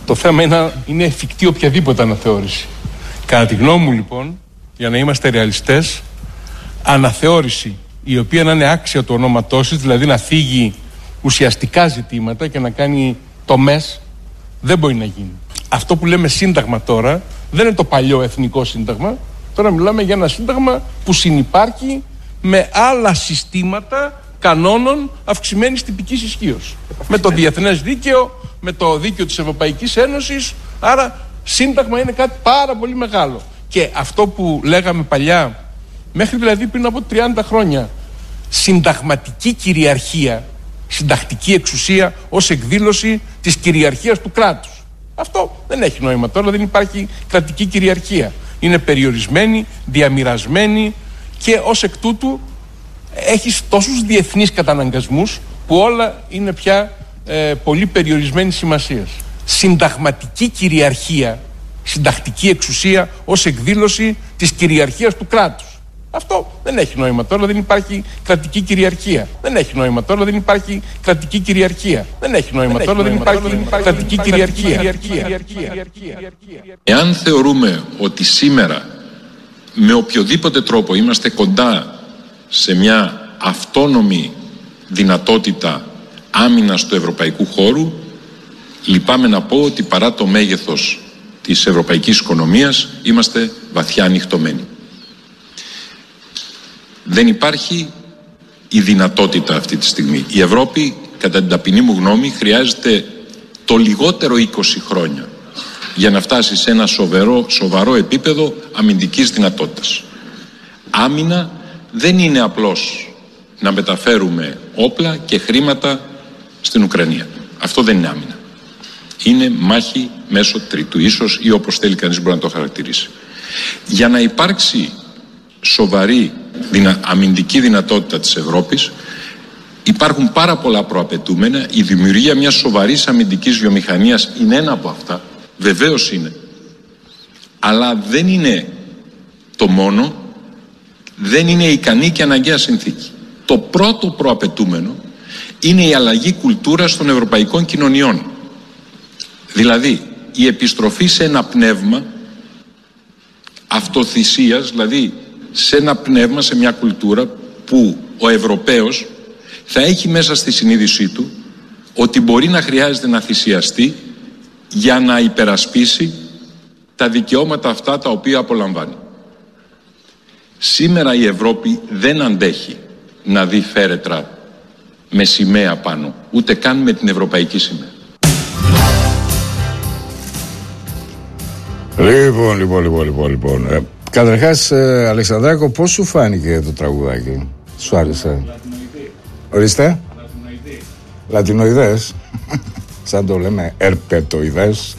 Το θέμα είναι εφικτή οποιαδήποτε αναθεώρηση. Κατά τη γνώμη μου, λοιπόν, για να είμαστε ρεαλιστές, αναθεώρηση η οποία να είναι άξια του ονόματός της, δηλαδή να θίγει ουσιαστικά ζητήματα και να κάνει τομές, δεν μπορεί να γίνει. Αυτό που λέμε σύνταγμα τώρα δεν είναι το παλιό εθνικό σύνταγμα. Τώρα μιλάμε για ένα σύνταγμα που συνυπάρχει με άλλα συστήματα κανόνων αυξημένης τυπικής ισχύως. Με το διεθνές δίκαιο, με το δίκαιο της Ευρωπαϊκής Ένωσης. Άρα σύνταγμα είναι κάτι πάρα πολύ μεγάλο. Και αυτό που λέγαμε παλιά, μέχρι δηλαδή πριν από 30 χρόνια, συνταγματική κυριαρχία, συντακτική εξουσία ως εκδήλωση της κυριαρχίας του κράτους. Αυτό δεν έχει νόημα τώρα, δεν υπάρχει κρατική κυριαρχία. Είναι περιορισμένη, διαμοιρασμένη και ως εκ τούτου έχεις τόσους διεθνείς καταναγκασμούς που όλα είναι πια πολύ περιορισμένη σημασίας. Συνταγματική κυριαρχία, συντακτική εξουσία ως εκδήλωση της κυριαρχίας του κράτους. Αυτό δεν έχει νόημα τώρα, δεν υπάρχει κρατική κυριαρχία. Δεν έχει νόημα τώρα, δεν υπάρχει κρατική κυριαρχία. Δεν έχει νόημα τώρα, δεν υπάρχει κρατική κυριαρχία. Εάν θεωρούμε ότι σήμερα με οποιοδήποτε τρόπο είμαστε κοντά σε μια αυτόνομη δυνατότητα άμυνας του ευρωπαϊκού χώρου, λυπάμαι να πω ότι παρά το μέγεθος της ευρωπαϊκής οικονομίας είμαστε βαθιά ανοιχτωμένοι. Δεν υπάρχει η δυνατότητα αυτή τη στιγμή. Η Ευρώπη, κατά την ταπεινή μου γνώμη, χρειάζεται το λιγότερο 20 χρόνια για να φτάσει σε ένα σοβαρό επίπεδο αμυντικής δυνατότητας. Άμυνα δεν είναι απλώς να μεταφέρουμε όπλα και χρήματα στην Ουκρανία. Αυτό δεν είναι άμυνα. Είναι μάχη μέσω τρίτου, ίσως, ή όπως θέλει κανείς μπορεί να το χαρακτηρίσει. Για να υπάρξει σοβαρή αμυντική δυνατότητα της Ευρώπης, υπάρχουν πάρα πολλά προαπαιτούμενα. Η δημιουργία μιας σοβαρής αμυντικής βιομηχανίας είναι ένα από αυτά, βεβαίως είναι, αλλά δεν είναι το μόνο, δεν είναι ικανή και αναγκαία συνθήκη. Το πρώτο προαπαιτούμενο είναι η αλλαγή κουλτούρας των ευρωπαϊκών κοινωνιών, δηλαδή η επιστροφή σε ένα πνεύμα αυτοθυσίας, δηλαδή σε ένα πνεύμα, σε μια κουλτούρα που ο Ευρωπαίος θα έχει μέσα στη συνείδησή του ότι μπορεί να χρειάζεται να θυσιαστεί για να υπερασπίσει τα δικαιώματα αυτά τα οποία απολαμβάνει. Σήμερα η Ευρώπη δεν αντέχει να δει φέρετρα με σημαία πάνω, ούτε καν με την ευρωπαϊκή σημαία. Λοιπόν. Καταρχάς, Αλεξανδράκο, πώς σου φάνηκε το τραγουδάκι? Σου άρεσε? Ορίστε. Λατινοειδές. Σαν το λέμε ερπετοειδές.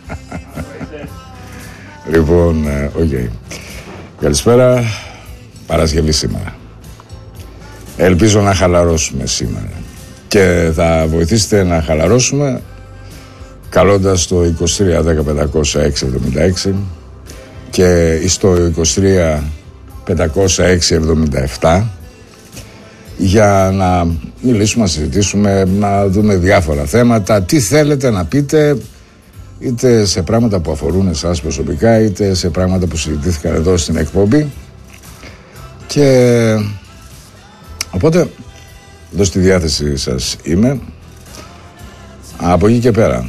Λοιπόν, οκ. Καλησπέρα. Παρασκευή σήμερα. Ελπίζω να χαλαρώσουμε σήμερα. Και θα βοηθήσετε να χαλαρώσουμε καλώντας το 23 10500 676 και στο 23 506 77 για να μιλήσουμε, να συζητήσουμε, να δούμε διάφορα θέματα. Τι θέλετε να πείτε, είτε σε πράγματα που αφορούν εσάς προσωπικά, είτε σε πράγματα που συζητήθηκαν εδώ στην εκπομπή. Και οπότε εδώ στη διάθεση σας είμαι. Από εκεί και πέρα,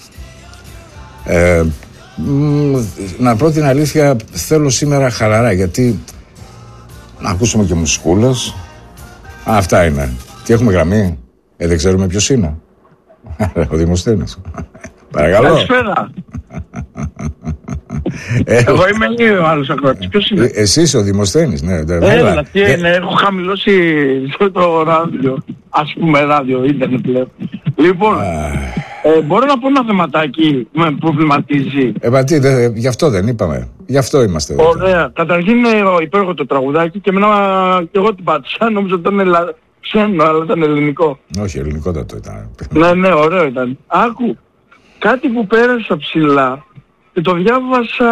να πω την αλήθεια, θέλω σήμερα χαλαρά, γιατί να ακούσουμε και μουσικούλες. Αυτά είναι. Τι έχουμε γραμμή? Δεν ξέρουμε ποιος είναι. Ο Δημοσθένης. Παρακαλώ. Καλησπέρα. Εγώ είμαι ο άλλος ακροατής. Ποιος είναι? Εσύ είσαι ο Δημοσθένης, ναι. Έλα, τι είναι, έχω χαμηλώσει το ράδιο. Ας πούμε ράδιο, ίντερνετ πλέον. Λοιπόν, μπορώ να πω ένα θεματάκι που με προβληματίζει? Γι' αυτό δεν είπαμε. Γι' αυτό είμαστε εδώ. Ωραία. Καταρχήν είναι υπέροχο το τραγουδάκι και και εγώ την πάτησα. Νόμιζα ότι ήταν ξένο, αλλά ήταν ελληνικό. Όχι, ελληνικότατο ήταν. Ναι, ωραίο ήταν. Άκου, κάτι που πέρασα ψηλά και το διάβασα.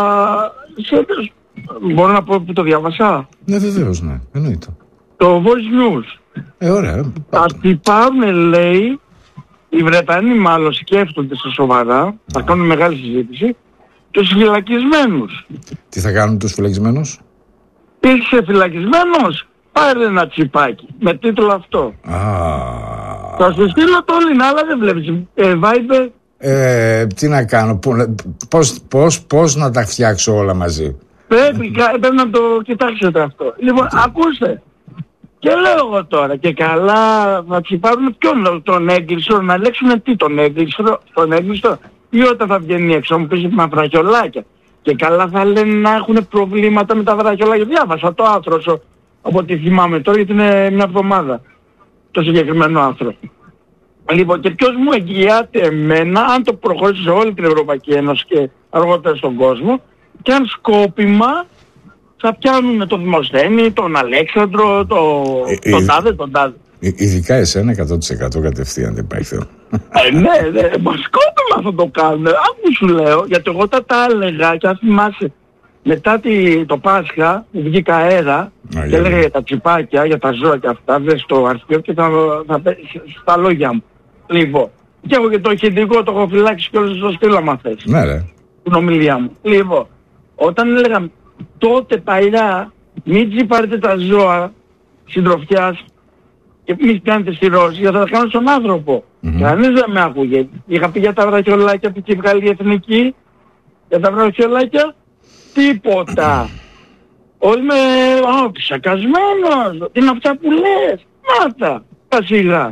Μπορώ να πω που το διάβασα? Ναι, βεβαίως, ναι. Εννοείται. Το Voice News. Ωραία. Ότι πάρουν, λέει, οι Βρετανοί μάλλον σκέφτονται στα σοβαρά, θα κάνουν μεγάλη συζήτηση, τους φυλακισμένους. Τι θα κάνουν τους φυλακισμένους? Είσαι φυλακισμένος, πάρε ένα τσιπάκι με τίτλο αυτό. Θα σου στείλω το link, αλλά δεν βλέπεις Viber. Τι να κάνω, πώς να τα φτιάξω όλα μαζί? Πρέπει να το κοιτάξετε αυτό. Λοιπόν, ακούστε. Και λέω εγώ τώρα, και καλά θα τσιπάρουν ποιον, τον έγκλειστο, να λέξουν τι τον έγκλειστο, ή όταν θα βγαίνει έξω, μου πεις με βραχιολάκια. Και καλά θα λένε να έχουν προβλήματα με τα βραχιολάκια. Διάβασα το άρθρο, από ό,τι θυμάμαι τώρα, γιατί είναι μια εβδομάδα το συγκεκριμένο άρθρο. Λοιπόν, και ποιος μου εγγυάται εμένα, αν το προχωρήσει σε όλη την Ευρωπαϊκή Ένωση και αργότερα στον κόσμο, και αν σκόπιμα θα πιάνουν τον Δημοσθένη, τον Αλέξανδρο, τον τάδε. Ειδικά εσένα 100% κατευθείαν, δεν υπάρχει Θεό. Ναι, μα σκόπιμα θα το κάνουν. Άκου σου λέω, γιατί εγώ τα έλεγα και αν θυμάσαι, μετά το Πάσχα που βγήκα αέρα και έλεγα για τα τσιπάκια, για τα ζώα και αυτά, δες στο αρχείο και θα στα λόγια μου. Λοιπόν, και έχω και το ηχητικό, το έχω φυλάξει και όλες το στείλω άμα θες. Ναι, ρε. Την ομιλία μου. Λοιπόν, όταν έλεγα τότε παλιά, μην τσιπάρετε τα ζώα συντροφιάς και μην κάνετε στηρώσεις, γιατί θα τα κάνω στον άνθρωπο. Κανείς δεν με άκουγε. Είχα πει για τα βραχιολάκια που είχε βγάλει η Εθνική, για τα βραχιολάκια, τίποτα. Όλοι με ψακασμένος, τι είναι αυτά που λες, μάτα, τα σιγά.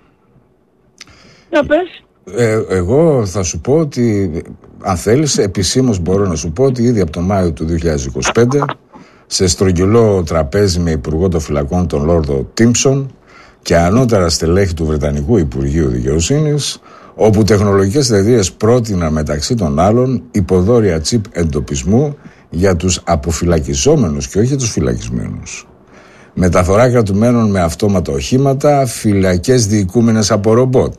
Για πες. Εγώ θα σου πω ότι, αν θέλεις, επισήμως μπορώ να σου πω ότι ήδη από τον Μάιο του 2025, σε στρογγυλό τραπέζι με υπουργό των φυλακών τον Λόρδο Τίμψον και ανώτερα στελέχη του Βρετανικού Υπουργείου Δικαιοσύνης, όπου τεχνολογικές εταιρείες πρότειναν μεταξύ των άλλων υποδόρια τσιπ εντοπισμού για τους αποφυλακιζόμενους και όχι τους φυλακισμένους. Μεταφορά κρατουμένων με αυτόματα οχήματα, φυλακές διοικούμενες από ρομπότ.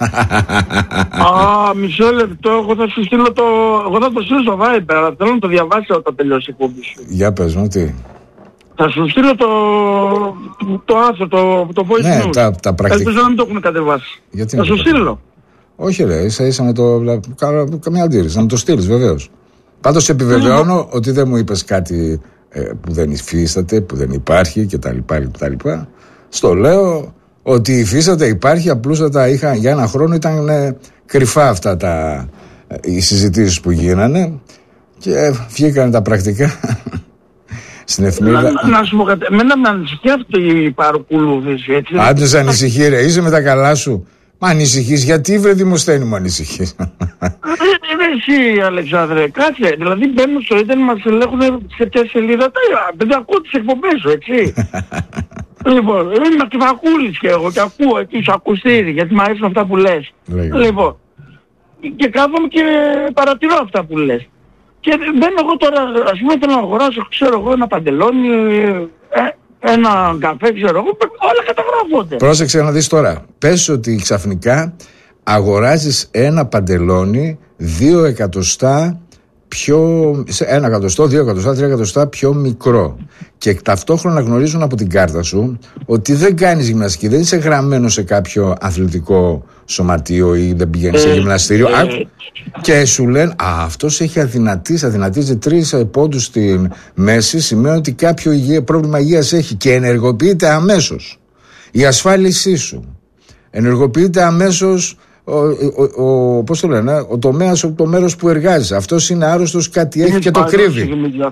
Μισό λεπτό, εγώ θα το στείλω στο Viber, αλλά θέλω να το διαβάσω όταν τελειώσει η εκπομπή σου. Για πες μου, τι? Θα σου στείλω το άρθρο, το voice note. Ναι, τα πρακτικά. Ελπίζω να μην το έχουν κατεβάσει. Γιατί θα σου στείλω. Όχι ρε, ίσα να το... Καμία αντίρρηση, να μου το στείλεις βεβαίως. Πάντως επιβεβαιώνω ότι δεν μου είπες κάτι που δεν υφίσταται, που δεν υπάρχει κτλ. Στο λέω ότι υφίσταται, υπάρχει, απλούστατα για ένα χρόνο ήταν κρυφά αυτά οι συζητήσεις που γίνανε και βγήκαν τα πρακτικά στην εφημερίδα. Να σου πω κάτι, εμένα με ανησυχεί αυτή η παρακολούθηση, έτσι. Άντε σε ανησυχεί ρε, είσαι με τα καλά σου. Μα ανησυχείς, γιατί βρε Δημοσθένη μου ανησυχείς? Εσύ Αλεξάνδρε, κάτσε, δηλαδή μπαίνουν στο ίντερνετ, μας ελέγχουν σε ποια σελίδα, παιδιά ακούω τις εκπομπές σου, έτσι. Λοιπόν, είμαι ακτιβακούλης και εγώ και ακούω εκεί σου ακουστήρι, γιατί μου αρέσουν αυτά που λες. Λοιπόν, και κάθομαι και παρατηρώ αυτά που λες. Και μπαίνω εγώ τώρα, ας πούμε θέλω να αγοράσω, ξέρω εγώ, ένα παντελόνι, ένα καφέ, ξέρω εγώ, όλα καταγράφονται. Πρόσεξε να δεις τώρα. Πες ότι ξαφνικά αγοράζεις ένα παντελόνι 2 εκατοστά πιο... 1 εκατοστό, 2 εκατοστά, 3 εκατοστά πιο μικρό. Και ταυτόχρονα γνωρίζουν από την κάρτα σου ότι δεν κάνεις γυμναστική, δεν είσαι γραμμένο σε κάποιο αθλητικό σωματείο ή δεν πηγαίνεις σε γυμναστήριο. Και σου λένε, αυτός έχει αδυνατίζει 3 πόντους στη μέση, σημαίνει ότι κάποιο πρόβλημα υγείας έχει και ενεργοποιείται αμέσως η ασφάλισή σου. Ενεργοποιείται αμέσως πώς το λένε, ο τομέας, το μέρος που εργάζεσαι. Αυτός είναι άρρωστος, κάτι έχει και το κρύβει.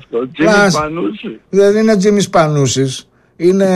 Δεν είναι Τζίμις Πανούσης. Είναι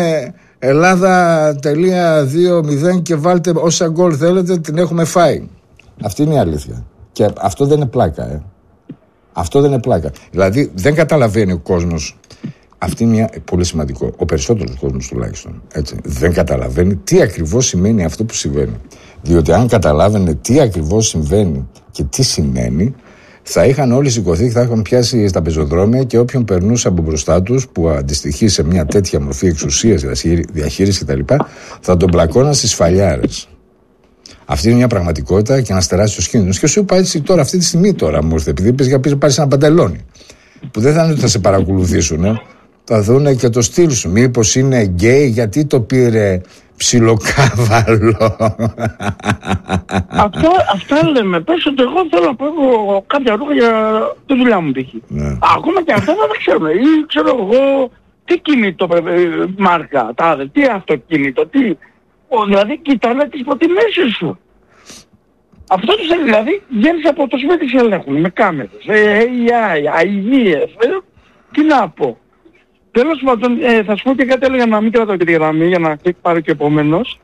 Ελλάδα.2.0 και βάλτε όσα γκολ θέλετε, την έχουμε φάει. Αυτή είναι η αλήθεια. Και αυτό δεν είναι πλάκα. Αυτό δεν είναι πλάκα. Δηλαδή δεν καταλαβαίνει ο κόσμος. Αυτό είναι πολύ σημαντικό. Ο περισσότερος κόσμος τουλάχιστον. Έτσι, δεν καταλαβαίνει τι ακριβώς σημαίνει αυτό που συμβαίνει. Διότι αν καταλάβαινε τι ακριβώς συμβαίνει και τι σημαίνει, θα είχαν όλοι σηκωθεί και θα είχαν πιάσει στα πεζοδρόμια και όποιον περνούσε από μπροστά τους που αντιστοιχεί σε μια τέτοια μορφή εξουσίας, διαχείριση κτλ., θα τον πλακώναν στις φαλιάρες. Αυτή είναι μια πραγματικότητα και ένας τεράστιος κίνδυνος. Και σου είπα έτσι τώρα, αυτή τη στιγμή τώρα μου ήρθε, επειδή είπες για πίσω πάρεις ένα παντελόνι, που δεν θα είναι ότι θα σε παρακολουθήσουν, θα δούνε και το στυλ σου. Μήπως είναι γκέι, γιατί το πήρε ψιλοκάβαλο. Αυτά λέμε. Πες ότι εγώ θέλω να πω κάποια ρούχα για τη δουλειά μου π.χ. Ακόμα και αυτά δεν τα ξέρουμε. Ή ξέρω εγώ τι κινητό μάρκα, τι αυτοκίνητο, τι. Δηλαδή κοιτάνε τις προτιμήσεις σου. Αυτό τους θέλει, δηλαδή βγαίνεις από το σπίτι σε ελέγχουν με κάμερες, AI, αηδίες, τι να πω. Τέλος πάντων, θα σου πω και κάτι άλλο για να μην κρατάω και τη γραμμή, για να πάρω και επόμενος.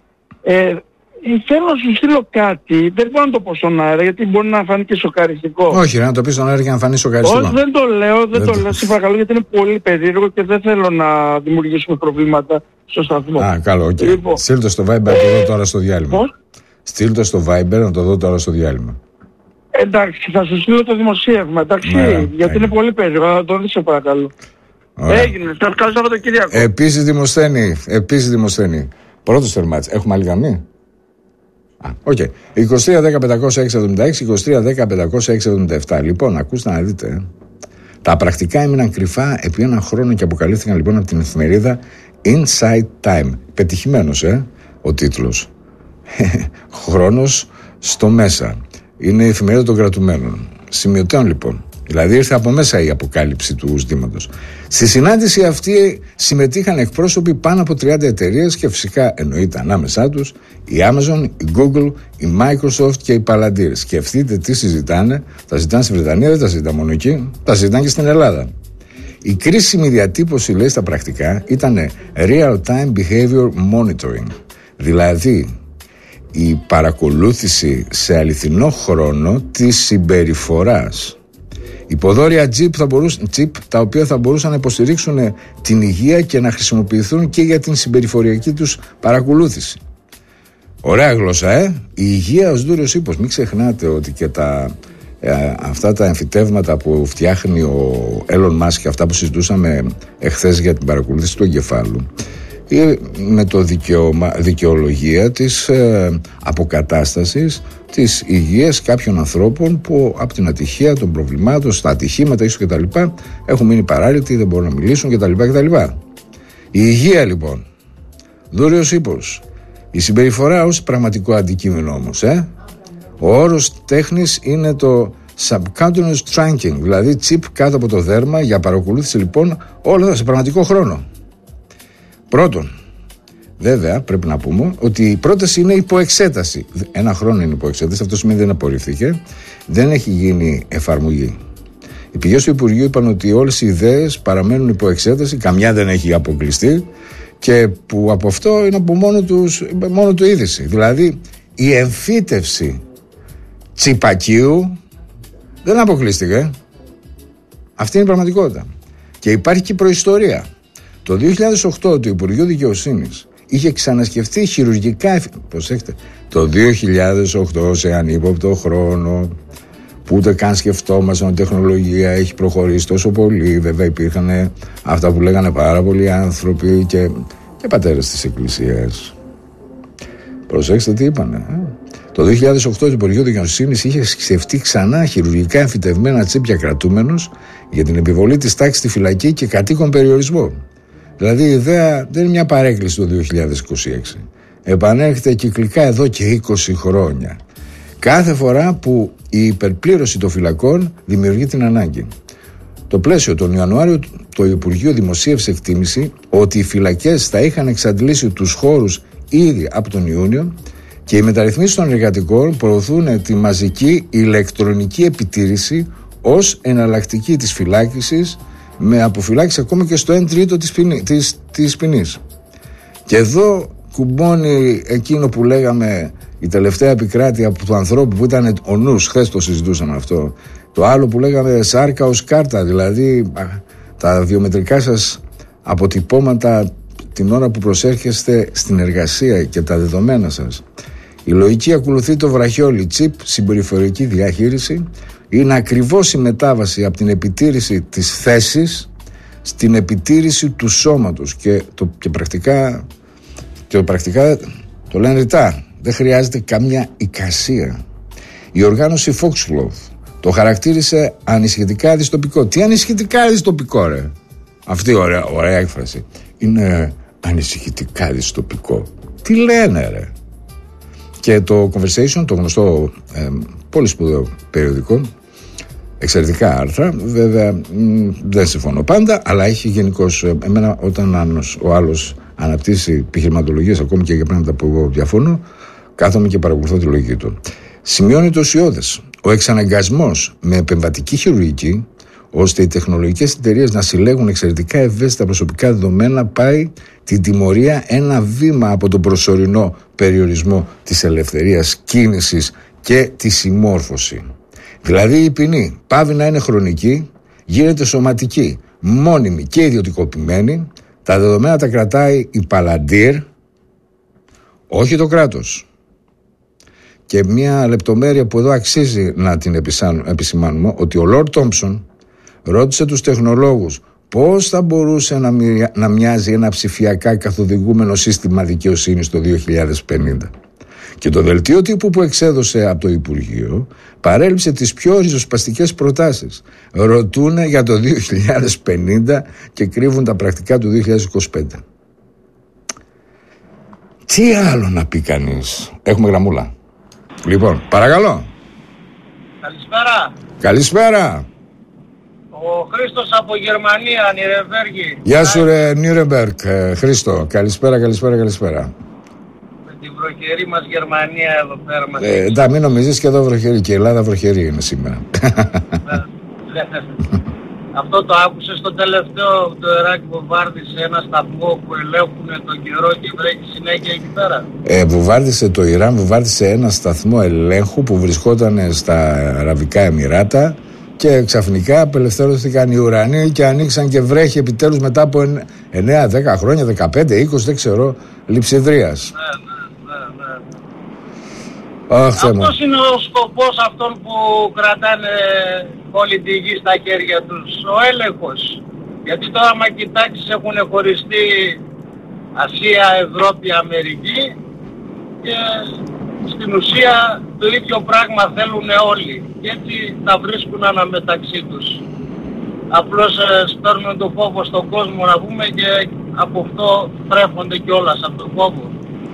Θέλω να σου στείλω κάτι, δεν μπορώ να το πω στον αέρα γιατί μπορεί να φανεί και σοκαριστικό. Όχι, να το πεις στον αέρα και να φανεί σοκαριστικό. Όχι, δεν το λέω, σε παρακαλώ, γιατί είναι πολύ περίεργο και δεν θέλω να δημιουργήσουμε προβλήματα στο σταθμό. Α, καλό, οκ. Λοιπόν. Στείλ' το στο Viber να το δω τώρα στο διάλειμμα. Πώς? Στείλ' το στο Viber να το δω τώρα στο διάλειμμα. Εντάξει, θα σου στείλω το δημοσίευμα, εντάξει, γιατί είναι πολύ περίεργο, θα το δεις σε παρακαλώ. Ωραία. Έγινε, θα ευχαριστώ από το Κυριακό. Επίσης Δημοσθένη. Πρώτος τερμάτς. Έχουμε άλλη γραμμή? Οκ. 23-10-506-76, 23-10-506-77. Λοιπόν, ακούστε να δείτε. Τα πρακτικά έμειναν κρυφά επί έναν χρόνο και αποκαλύφθηκαν λοιπόν από την εφημερίδα Inside Time. Πετυχημένος, ο τίτλος. Χρόνος στο μέσα. Είναι η εφημερίδα των κρατουμένων. Σημειωτέων λοιπόν. Δηλαδή ήρθε από μέσα η αποκάλυψη του ζητήματος. Στη συνάντηση αυτή συμμετείχαν εκπρόσωποι πάνω από 30 εταιρείες και φυσικά εννοείται ανάμεσά τους η Amazon, η Google, η Microsoft και οι Palantir. Σκεφτείτε τι συζητάνε. Τα συζητάνε στη Βρετανία, δεν τα συζητάνε μόνο εκεί, τα συζητάνε και στην Ελλάδα. Η κρίσιμη διατύπωση, λέει στα πρακτικά, ήταν Real-Time Behavior Monitoring. Δηλαδή η παρακολούθηση σε αληθινό χρόνο της συμπεριφοράς. Υποδόρια chip τα οποία θα μπορούσαν να υποστηρίξουν την υγεία και να χρησιμοποιηθούν και για την συμπεριφοριακή τους παρακολούθηση. Ωραία γλώσσα, Η υγεία ως δούριος ύπος. Μην ξεχνάτε ότι και αυτά τα εμφυτεύματα που φτιάχνει ο Elon Musk και αυτά που συζητούσαμε εχθές για την παρακολούθηση του εγκεφάλου, με το δικαιολογία της αποκατάστασης της υγείας κάποιων ανθρώπων που από την ατυχία των προβλημάτων, στα ατυχήματα ίσως κτλ. Έχουν μείνει παράλυτοι, δεν μπορούν να μιλήσουν κτλ. Η υγεία λοιπόν, δούριος ύπος. Η συμπεριφορά ως πραγματικό αντικείμενο όμως. Ο όρος τέχνης είναι το subcutaneous tracking, δηλαδή τσιπ κάτω από το δέρμα για παρακολούθηση λοιπόν όλα σε πραγματικό χρόνο. Πρώτον, βέβαια πρέπει να πούμε ότι η πρόταση είναι υποεξέταση. Ένα χρόνο είναι υποεξέταση, αυτό σημαίνει δεν απορρίφθηκε, δεν έχει γίνει εφαρμογή. Οι πηγές του Υπουργείου είπαν ότι όλες οι ιδέες παραμένουν υποεξέταση, καμιά δεν έχει αποκλειστεί και που από αυτό είναι από μόνο του είδηση. Δηλαδή η εμφύτευση τσιπακίου δεν αποκλείστηκε. Αυτή είναι η πραγματικότητα. Και υπάρχει και προϊστορία. Το 2008 το Υπουργείο Δικαιοσύνης είχε ξανασκεφτεί χειρουργικά. Προσέξτε, το 2008 σε ανύποπτο χρόνο που ούτε καν σκεφτόμασταν ότι η τεχνολογία έχει προχωρήσει τόσο πολύ. Βέβαια υπήρχαν αυτά που λέγανε πάρα πολλοί άνθρωποι και πατέρες της Εκκλησίας. Προσέξτε τι είπανε. Το 2008 το Υπουργείο Δικαιοσύνης είχε σκεφτεί ξανά χειρουργικά εμφυτευμένα τσίπια κρατούμενους για την επιβολή της τάξης στη φυλακή και κατοίκον περιορισμό. Δηλαδή η ιδέα δεν είναι μια παρέκκληση το 2026. Επανέρχεται κυκλικά εδώ και 20 χρόνια. Κάθε φορά που η υπερπλήρωση των φυλακών δημιουργεί την ανάγκη. Το πλαίσιο τον Ιανουάριο το Υπουργείο δημοσίευσε εκτίμηση ότι οι φυλακές θα είχαν εξαντλήσει τους χώρους ήδη από τον Ιούνιο και οι μεταρρυθμίσεις των εργατικών προωθούν τη μαζική ηλεκτρονική επιτήρηση ως εναλλακτική της φυλάκισης με αποφυλάκηση ακόμα και στο 1/3 της ποινής. Και εδώ κουμπώνει εκείνο που λέγαμε η τελευταία επικράτεια του ανθρώπου που ήταν ο νους, χθες το συζητούσαμε αυτό. Το άλλο που λέγαμε σάρκα ως κάρτα, δηλαδή τα βιομετρικά σας αποτυπώματα την ώρα που προσέρχεστε στην εργασία και τα δεδομένα σας. Η λογική ακολουθεί το βραχιόλι τσιπ, συμπεριφορική διαχείριση. Είναι ακριβώς η μετάβαση από την επιτήρηση της θέσης στην επιτήρηση του σώματος και πρακτικά το λένε ρητά. Δεν χρειάζεται καμιά εικασία. Η οργάνωση Foxglove το χαρακτήρισε ανησυχητικά δυστοπικό. Τι ανησυχητικά δυστοπικό, ρε? Αυτή ωραία έκφραση. Είναι ανησυχητικά δυστοπικό. Τι λένε ρε. Και το Conversation, το γνωστό πολύ σπουδαίο περιοδικό, εξαιρετικά άρθρα, βέβαια δεν συμφωνώ πάντα, αλλά έχει γενικώς, εμένα όταν ο άλλος αναπτύσσει επιχειρηματολογίες ακόμη και για πράγματα που εγώ διαφωνώ, κάθομαι και παρακολουθώ τη λογική του. Σημειώνει το ουσιώδες. Ο εξαναγκασμός με επεμβατική χειρουργική, ώστε οι τεχνολογικές εταιρείες να συλλέγουν εξαιρετικά ευαίσθητα προσωπικά δεδομένα, πάει την τιμωρία ένα βήμα από τον προσωρινό περιορισμό της ελευθερίας κίνησης και τη συμμόρφωση. Δηλαδή η ποινή πάβει να είναι χρονική, γίνεται σωματική, μόνιμη και ιδιωτικοποιημένη. Τα δεδομένα τα κρατάει η Palantir, όχι το κράτος. Και μια λεπτομέρεια που εδώ αξίζει να την επισημάνουμε, ότι ο Λορντ Τόμψον ρώτησε τους τεχνολόγους πώς θα μπορούσε να μοιάζει ένα ψηφιακά καθοδηγούμενο σύστημα δικαιοσύνης το 2050. Και το δελτίο τύπου που εξέδωσε από το Υπουργείο παρέλειψε τις πιο ριζοσπαστικές προτάσεις. Ρωτούν για το 2050 και κρύβουν τα πρακτικά του 2025. Τι άλλο να πει κανείς. Έχουμε γραμμούλα. Λοιπόν, παρακαλώ. Καλησπέρα. Καλησπέρα. Ο Χρήστος από Γερμανία, Νιρεμβέργη. Γεια σου ρε Νιρεμβέργ, Χρήστο. Καλησπέρα. Με την βροχερή μας Γερμανία εδώ πέρα μας. Μην νομίζεις και εδώ βροχερή, και η Ελλάδα βροχερή είναι σήμερα. Αυτό το άκουσες στο τελευταίο, το Ιράκ βομβάρδισε ένα σταθμό που ελέγχουν τον καιρό και βρέχει συνέχεια εκεί πέρα. Βομβάρδισε το Ιράν, βομβάρδισε ένα σταθμό ελέγχου που βρισκόταν στα Αραβικά Εμιράτα και ξαφνικά απελευθερώθηκαν οι ουρανοί και ανοίξαν και βρέχει επιτέλους μετά από 9-10 χρόνια, 15-20, δεν ξέρω, λειψιδρίας. Αυτός είναι ο σκοπός αυτών που κρατάνε όλη τη γη στα χέρια τους, ο έλεγχος. Γιατί τώρα άμα κοιτάξεις έχουν χωριστεί Ασία, Ευρώπη, Αμερική και στην ουσία το ίδιο πράγμα θέλουν όλοι και έτσι τα βρίσκουν αναμεταξύ τους. Απλώς σπέρνουν το φόβο στον κόσμο να πούμε και από αυτό τρέφονται κιόλας από τον φόβο.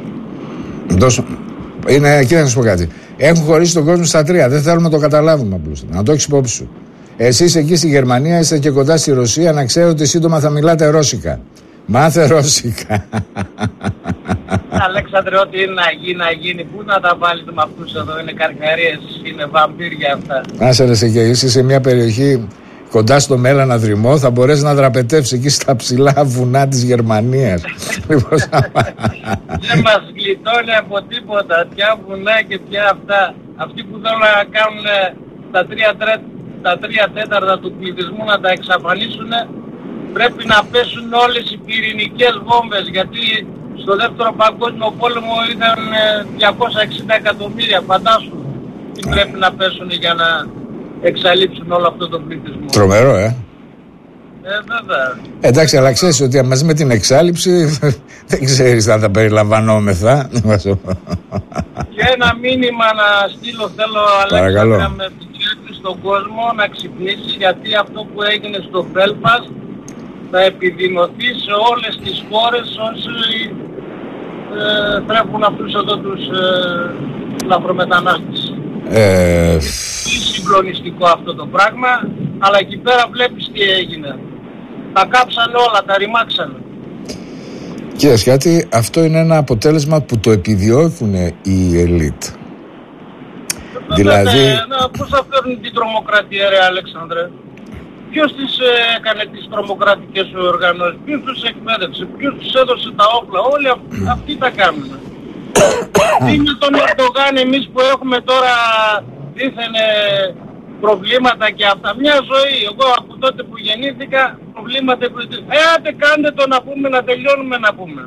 Κοίτα να σου πω κάτι. Έχουν χωρίσει τον κόσμο στα τρία. Δεν θέλουμε να το καταλάβουμε απλώς. Να το έχεις υπόψη σου. Εσείς εκεί στη Γερμανία είστε και κοντά στη Ρωσία, να ξέρω ότι σύντομα θα μιλάτε ρώσικα. Μάθε ρώσικα. Αλέξανδρε, ό,τι είναι να γίνει, πού να τα βάλεις με αυτούς εδώ, είναι καρκαρίες, είναι βαμπύρια αυτά. Άσε ρε σε και είσαι σε μια περιοχή κοντά στο Μέλανα Δρυμό, θα μπορέσει να δραπετεύσει εκεί στα ψηλά βουνά της Γερμανίας. Δεν μας γλιτώνει από τίποτα, ποια βουνά και ποια αυτά. Αυτοί που θέλουν να κάνουν τα 3/4 του πληθυσμού να τα εξαφανίσουν, πρέπει να πέσουν όλες οι πυρηνικές βόμβες, γιατί στο δεύτερο παγκόσμιο πόλεμο ήταν 260 εκατομμύρια, φαντάσου τι πρέπει να πέσουν για να εξαλείψουν όλο αυτό το πληθυσμό. Τρομερό, βέβαια. Εντάξει, αλλά ξέρεις ότι μαζί με την εξάλειψη δεν ξέρεις αν θα περιλαμβανόμεθα. Και ένα μήνυμα να στείλω θέλω, Αλέξανδρα, με επιτρέπει στον κόσμο να ξυπνήσει, γιατί αυτό που έγινε στο Belfast θα επιδεινωθεί σε όλες τις χώρες όσοι τρέφουν αυτούς εδώ τους λαθρομετανάστες. Είναι συγκλονιστικό αυτό το πράγμα, αλλά εκεί πέρα βλέπεις τι έγινε. Τα κάψανε όλα, τα ρημάξανε. Κοίτας κάτι, αυτό είναι ένα αποτέλεσμα που το επιδιώκουν οι ελίτ. Δηλαδή... Πώς θα φέρνουν την τρομοκρατία, ρε Αλέξανδρε? Ποιος τις έκανε τις τρομοκρατικές οργανώσεις, ποιος τους εκπαίδευσε, ποιος τους έδωσε τα όπλα, όλοι αυτοί τα κάνουν. Είναι τον Ερντογάν εμείς που έχουμε τώρα δίθεν προβλήματα και αυτά. Μια ζωή, εγώ από τότε που γεννήθηκα προβλήματα που... άντε κάντε το να πούμε, να τελειώνουμε να πούμε.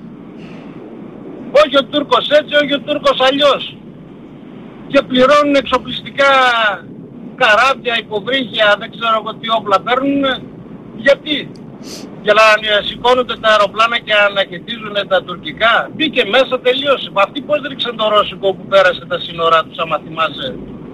Όχι ο Τούρκος έτσι, όχι ο Τούρκος αλλιώς. Και πληρώνουν εξοπλιστικά καράβια, υποβρύχια, δεν ξέρω εγώ τι όπλα παίρνουν. Γιατί? Για να σηκώνονται τα αεροπλάνα και να αναχαιτίζουν τα τουρκικά. Μπήκε μέσα, τελείωσε. Αυτοί πώς ρίξαν το ρώσικο που πέρασε τα σύνορά τους, άμα θυμάσαι?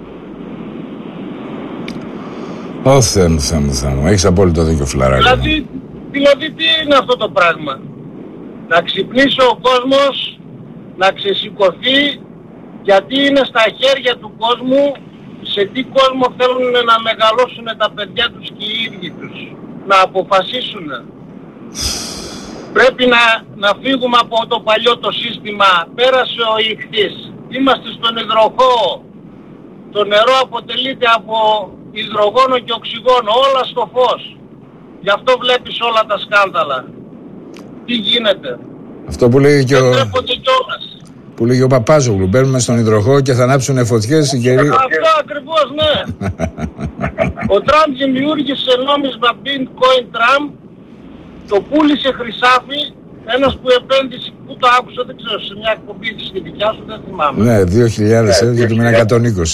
Ω Θεέ μου, έχεις απόλυτο δίκιο, φιλαράκι. Δηλαδή τι είναι αυτό το πράγμα? Να ξυπνήσει ο κόσμος, να ξεσηκωθεί, γιατί είναι στα χέρια του κόσμου σε τι κόσμο θέλουν να μεγαλώσουν τα παιδιά τους και οι ίδιοι τους. Να αποφασίσουν. Πρέπει να φύγουμε από το παλιό το σύστημα. Πέρασε ο ιχθύς. Είμαστε στον υδροχώο. Το νερό αποτελείται από υδρογόνο και οξυγόνο. Όλα στο φως. Γι' αυτό βλέπεις όλα τα σκάνδαλα. Τι γίνεται. Αυτό που λέει και που λέγει ο Παπάζογλου, μπαίνουμε στον υδροχώο και θα ανάψουν φωτιές οι γεροί. Αυτό ακριβώς, ναι. Ο Τραμπ δημιούργησε νόμισμα Bitcoin Trump, το πούλησε χρυσάφι, ένας που επένδυσε, που το άκουσα, δεν ξέρω, σε μια εκπομπή της και δικιά σου, δεν θυμάμαι. Ναι, 2.000 γιατί ήμουν 120.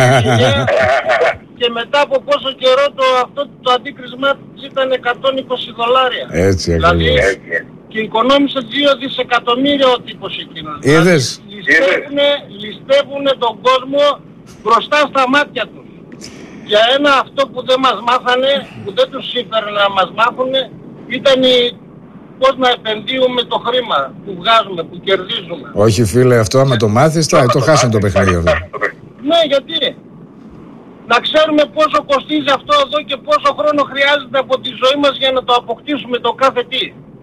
Και μετά από πόσο καιρό αυτό το αντίκρισμα ήταν $120. Έτσι ακριβώς. Δηλαδή, και οικονόμησε 2 δισεκατομμύρια ο τύπος εκείνος. Είδες. Ληστεύουν τον κόσμο μπροστά στα μάτια τους. Για ένα αυτό που δεν μας μάθανε, που δεν τους ήφερε να μας μάθουνε, ήταν πώς να επενδύουμε το χρήμα που βγάζουμε, που κερδίζουμε. Όχι φίλε, αυτό άμα το μάθεις το χάσουν το παιχνίδι αυτό. Ναι, γιατί? Να ξέρουμε πόσο κοστίζει αυτό εδώ και πόσο χρόνο χρειάζεται από τη ζωή μας για να το αποκτήσουμε το κάθε τι.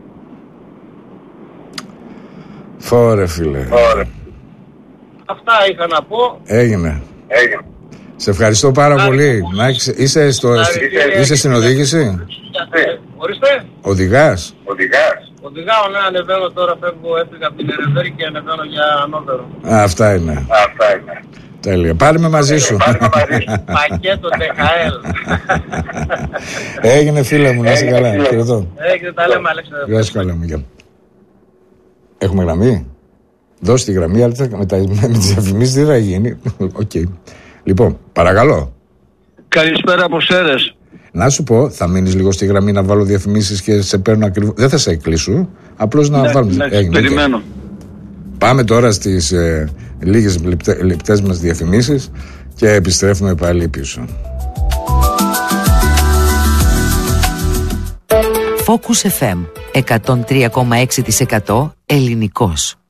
Φόρε φίλε. Αυτά είχα να πω. Έγινε. Σε ευχαριστώ πάρα πολύ. Είσαι στην οδήγηση? Ορίστε. Οδηγάς? Οδηγάω, ναι, ανεβαίνω τώρα, έφυγα από την Ερεβέρη και ανεβαίνω για Ανώτερο. Αυτά είναι. Τέλεια. Πάρε με μαζί σου. Πακέτο DHL. Έγινε φίλε μου, να είσαι καλά. Χαιρετώ. Έγινε, τα λέμε Αλέξανδρε. Γεια σου, καλά μου, γεια. Έχουμε γραμμή? Δώσε τη γραμμή, αλλά με τις διαφημίσεις τι θα γίνει. Οκ. Λοιπόν, παρακαλώ. Καλησπέρα από Σέρες. Να σου πω, θα μείνεις λίγο στη γραμμή να βάλω διαφημίσεις και σε παίρνω ακριβώς. Δεν θα σε εκκλείσω, απλώς να βάλουμε. Περιμένω. Πάμε τώρα στις λίγες λεπτές μας διαφημίσεις και επιστρέφουμε πάλι πίσω. Focus FM 103,6% ελληνικός.